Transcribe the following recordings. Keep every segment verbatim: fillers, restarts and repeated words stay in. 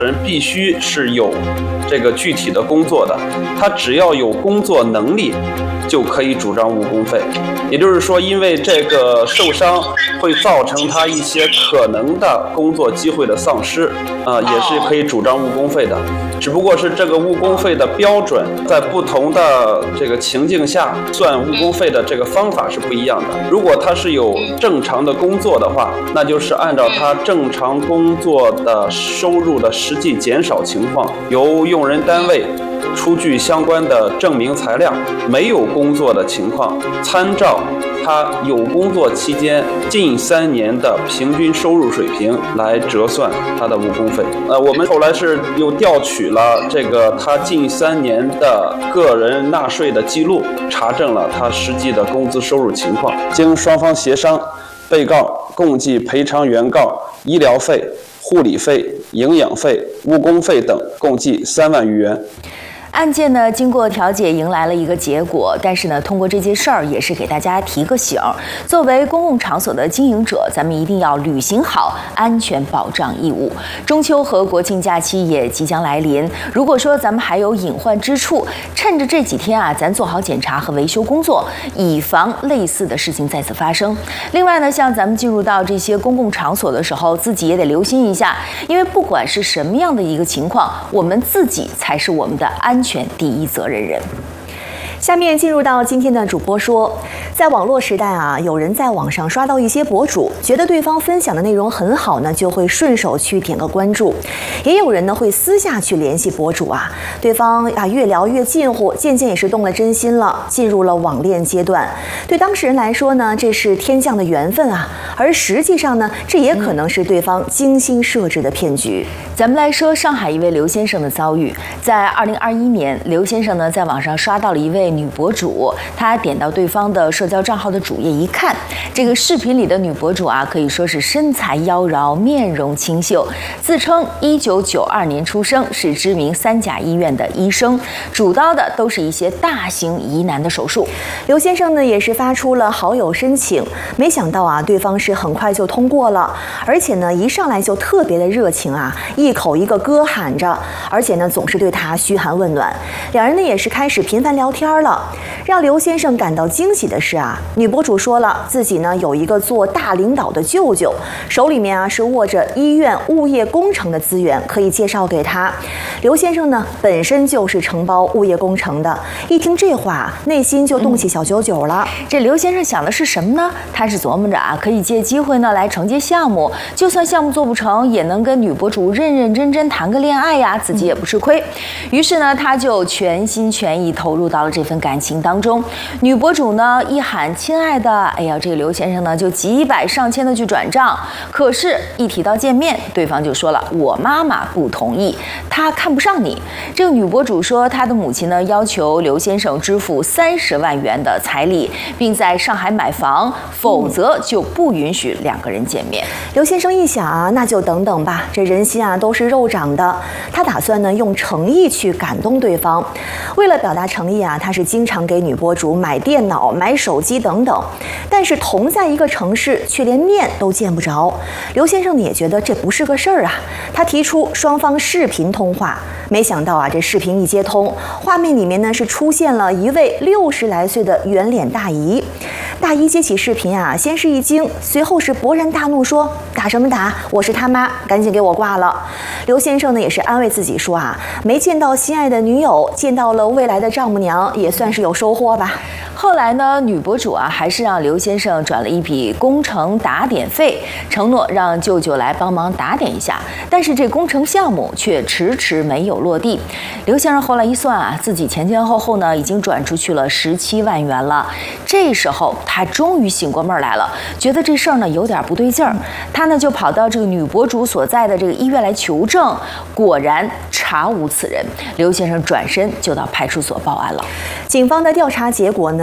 人必须是有这个具体的工作的，他只要有工作能力，就可以主张误工费。也就是说，因为这个受伤会造成他一些可能的工作机会的丧失，啊、呃，也是可以主张误工费的。只不过是这个误工费的标准，在不同的这个情境下算误工费的这个方法是不一样的。如果他是有正常的工作的话，那就是按照他正常工作的收入的实际减少情况，由用人单位出具相关的证明材料。没有工作的情况，参照他有工作期间近三年的平均收入水平来折算他的误工费。呃，我们后来是又调取了这个他近三年的个人纳税的记录，查证了他实际的工资收入情况。经双方协商，被告共计赔偿原告医疗费、护理费、营养费、误工费等共计三万余元。 案件呢，经过调解迎来了一个结果，但是呢，通过这件事儿也是给大家提个醒：作为公共场所的经营者，咱们一定要履行好安全保障义务。中秋和国庆假期也即将来临，如果说咱们还有隐患之处，趁着这几天啊，咱做好检查和维修工作，以防类似的事情再次发生。另外呢，像咱们进入到这些公共场所的时候，自己也得留心一下，因为不管是什么样的一个情况，我们自己才是我们的安全安全第一责任人。 下面进入到今天的主播说，在网络时代啊，有人在网上刷到一些博主，觉得对方分享的内容很好呢，就会顺手去点个关注；也有人呢会私下去联系博主啊，对方啊越聊越近乎，渐渐也是动了真心了，进入了网恋阶段。对当事人来说呢，这是天降的缘分啊，而实际上呢，这也可能是对方精心设置的骗局。 咱们来说上海一位刘先生的遭遇，在二零二一年，刘先生呢在网上刷到了一位女博主，他点到对方的社交账号的主页一看，这个视频里的女博主啊，可以说是身材妖娆，面容清秀，自称一九九二年出生，是知名三甲医院的医生，主刀的都是一些大型疑难的手术。 刘先生呢也是发出了好友申请，没想到啊，对方是很快就通过了，而且呢一上来就特别的热情啊，一口一个哥喊着，而且呢总是对他嘘寒问暖，两人呢也是开始频繁聊天了。让刘先生感到惊喜的是啊，女博主说了自己呢有一个做大领导的舅舅，手里面啊是握着医院物业工程的资源，可以介绍给他。刘先生呢本身就是承包物业工程的，一听这话，内心就动起小九九了。 嗯、这刘先生想的是什么呢？他是琢磨着啊，可以借机会呢来承接项目，就算项目做不成，也能跟女博主认认真真谈个恋爱呀，自己也不吃亏。于是呢，他就全心全意投入到了这份感情当中。女博主呢一喊亲爱的，哎呀，这个刘先生呢就几百上千的去转账，可是一提到见面，对方就说了我妈妈不同意，她看不上你。这个女博主说，她的母亲呢要求刘先生支付三十万元的彩礼，并在上海买房，否则就不允许两个人见面。 刘先生一想啊，那就等等吧，这人心啊都是肉长的，他打算呢用诚意去感动对方。为了表达诚意啊，他是经常给女博主买电脑、买手机等等，但是同在一个城市，却连面都见不着。刘先生呢也觉得这不是个事儿啊，他提出双方视频通话。没想到啊，这视频一接通，画面里面呢是出现了一位六十来岁的圆脸大姨。大姨接起视频啊，先是一惊，随后是勃然大怒，说：“打什么打？我是他妈，赶紧给我挂了。”刘先生呢也是安慰自己说啊，没见到心爱的女友，见到了未来的丈母娘，也算是有收获吧。 后来呢，女博主啊还是让刘先生转了一笔工程打点费，承诺让舅舅来帮忙打点一下，但是这工程项目却迟迟没有落地。刘先生后来一算啊，自己前前后后呢已经转出去了十七万元了。这时候他终于醒过味儿来了，觉得这事儿呢有点不对劲儿，他呢就跑到这个女博主所在的这个医院来求证，果然查无此人。刘先生转身就到派出所报案了。 警方的调查结果呢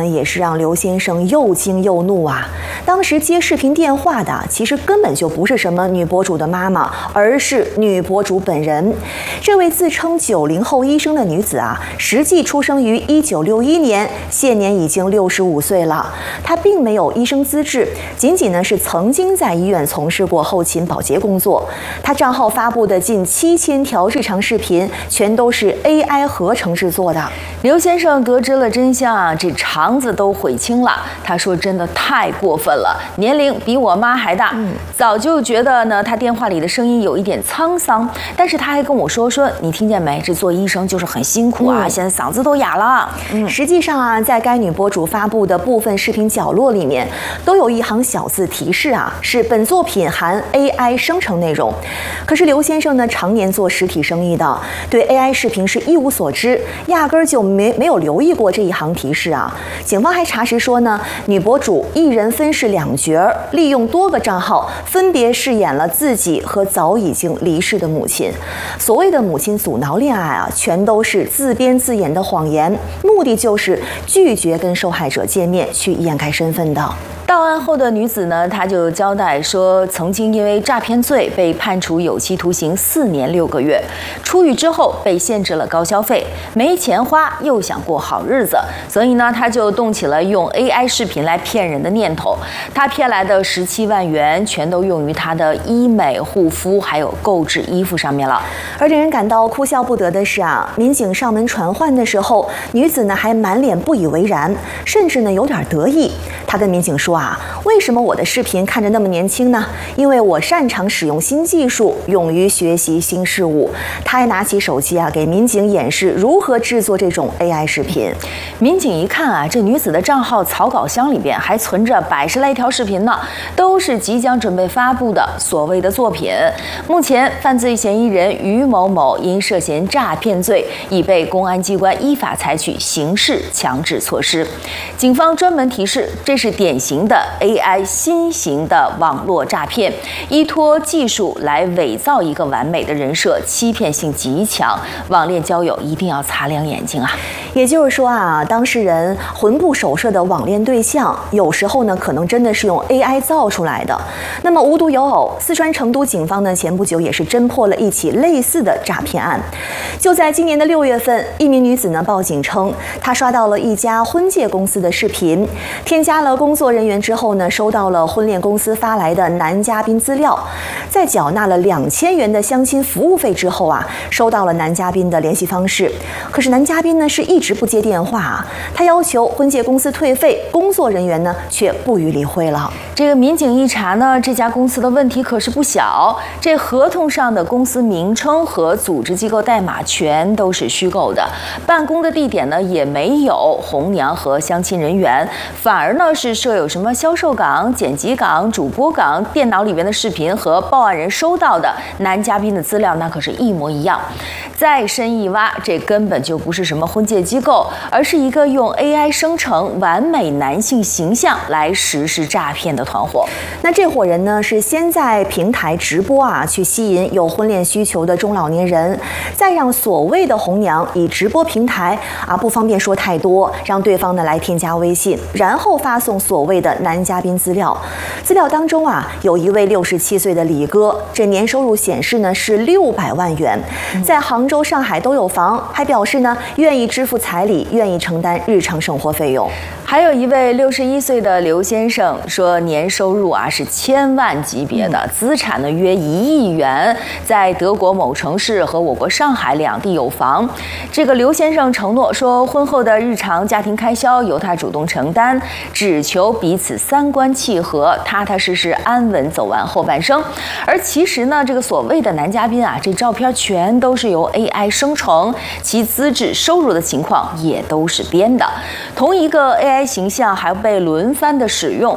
也是让刘先生又惊又怒啊！当时接视频电话的其实根本就不是什么女博主的妈妈，而是女博主本人。这位自称九零后医生的女子啊，实际出生于一九六一年，现年已经六十五岁了。她并没有医生资质，仅仅呢是曾经在医院从事过后勤保洁工作。她账号发布的近七千条日常视频，全都是 A I 合成制作的。 刘先生得知了真相啊，这肠子都悔青了。他说：“真的太过分了，年龄比我妈还大，嗯、早就觉得呢，他电话里的声音有一点沧桑。但是他还跟我说说，你听见没？这做医生就是很辛苦啊，嗯、现在嗓子都哑了。 嗯，实际上啊，在该女博主发布的部分视频角落里面，都有一行小字提示啊，是本作品含 A I 生成内容。可是刘先生呢，常年做实体生意的，对 A I 视频是一无所知，压根儿就没没有留意过这一行提示啊。警方还查实说呢，女博主一人分饰两角，利用多个账号分别饰演了自己和早已经离世的母亲。所谓的母亲阻挠恋爱啊，全都是自编自演的谎言，目的就是拒绝跟受害者见面，去掩盖身份的。 到案后的女子呢，她就交代说，曾经因为诈骗罪被判处有期徒刑四年六个月，出狱之后被限制了高消费，没钱花又想过好日子，所以呢，她就动起了用 A I 视频来骗人的念头。她骗来的十七万元全都用于她的医美、护肤还有购置衣服上面了。 而令人感到哭笑不得的是啊，民警上门传唤的时候，女子呢还满脸不以为然，甚至呢有点得意。她跟民警说啊，为什么我的视频看着那么年轻呢？因为我擅长使用新技术，勇于学习新事物。他还拿起手机啊，给民警演示如何制作这种 A I 视频。 民警一看啊，这女子的账号草稿箱里边还存着百十来条视频呢，都是即将准备发布的所谓的作品。目前，犯罪嫌疑人于某某因涉嫌诈骗罪，已被公安机关依法采取刑事强制措施。警方专门提示，这是典型的 A I 新型的网络诈骗，依托技术来伪造一个完美的人设，欺骗性极强。网恋交友一定要擦亮眼睛啊！ 也就是说啊，当事人魂不守舍的网恋对象，有时候呢可能真的是用 A I 造出来的。那么无独有偶，四川成都警方呢前不久也是侦破了一起类似的诈骗案。就在今年的六月份，一名女子呢报警称，她刷到了一家婚介公司的视频，添加了工作人员之后呢，收到了婚恋公司发来的男嘉宾资料，在缴纳了两千元的相亲服务费之后啊，收到了男嘉宾的联系方式。可是男嘉宾呢是一直不接电话啊，他要求婚介公司退费，工作人员呢却不予理会了。 这个民警一查呢，这家公司的问题可是不小，这合同上的公司名称和组织机构代码全都是虚构的，办公的地点呢也没有红娘和相亲人员，反而呢是设有什么销售岗、剪辑岗、主播岗，电脑里边的视频和报案人收到的男嘉宾的资料那可是一模一样。再深一挖，这根本就不是什么婚介机构，而是一个用 A I 生成完美男性形象来实施诈骗的团伙。 那这伙人呢，是先在平台直播啊，去吸引有婚恋需求的中老年人，再让所谓的红娘以直播平台啊，不方便说太多，让对方呢来添加微信，然后发送所谓的男嘉宾资料。资料当中啊，有一位六十七岁的李哥，这年收入显示呢是六百万元，在杭州、上海都有房，还表示呢愿意支付彩礼，愿意承担日常生活费用。 还有一位六十一岁的刘先生说，年收入啊是千万级别的，资产呢约一亿元，在德国某城市和我国上海两地有房。这个刘先生承诺说，婚后的日常家庭开销由他主动承担，只求彼此三观契合，踏踏实实安稳走完后半生。而其实呢，这个所谓的男嘉宾啊，这照片全都是由 A I 生成，其资质、收入的情况也都是编的。同一个 A I 形象还被轮番的使用。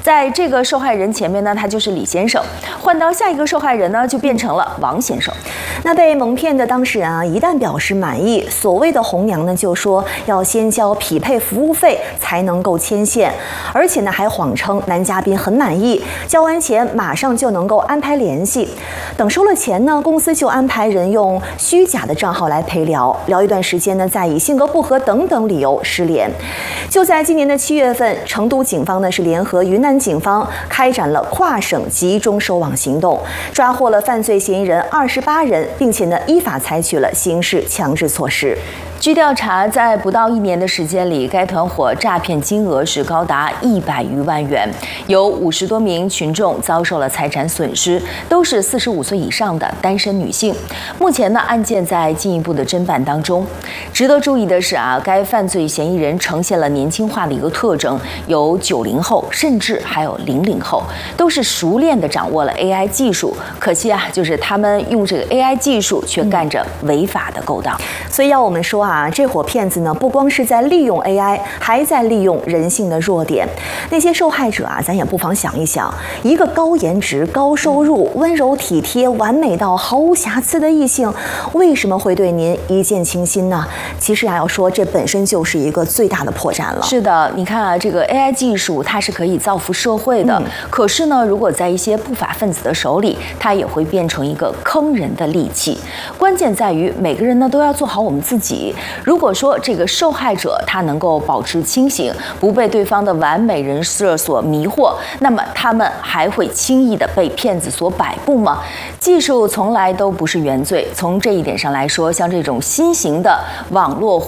在这个受害人前面呢，他就是李先生；换到下一个受害人呢，就变成了王先生。 那被蒙骗的当事人啊，一旦表示满意，所谓的红娘呢，就说要先交匹配服务费才能够牵线，而且呢还谎称男嘉宾很满意，交完钱马上就能够安排联系。等收了钱呢，公司就安排人用虚假的账号来陪聊，聊一段时间呢，再以性格不合等等理由失联。就在今年的七月份，成都警方呢是联合云南警方开展了跨省集中收网行动，抓获了犯罪嫌疑人二十八人，并且呢依法采取了刑事强制措施。 据调查，在不到一年的时间里，该团伙诈骗金额是高达一百余万元，有五十多名群众遭受了财产损失，都是四十五岁以上的单身女性。目前呢，案件在进一步的侦办当中。值得注意的是啊，该犯罪嫌疑人呈现了年轻化的一个特征，有九零后，甚至还有零零后，都是熟练的掌握了 A I 技术。可惜啊，就是他们用这个 A I 技术，却干着违法的勾当。 所以要我们说啊。啊，这伙骗子呢，不光是在利用 A I， 还在利用人性的弱点。那些受害者啊，咱也不妨想一想，一个高颜值、高收入、温柔体贴、完美到毫无瑕疵的异性，为什么会对您一见倾心呢？其实啊，要说这本身就是一个最大的破绽了。 是的，你看啊，这个 A I 技术它是可以造福社会的，嗯、可是呢，如果在一些不法分子的手里，它也会变成一个坑人的利器。关键在于每个人呢都要做好我们自己。如果说这个受害者他能够保持清醒，不被对方的完美人设所迷惑，那么他们还会轻易的被骗子所摆布吗？技术从来都不是原罪。从这一点上来说，像这种新型的网络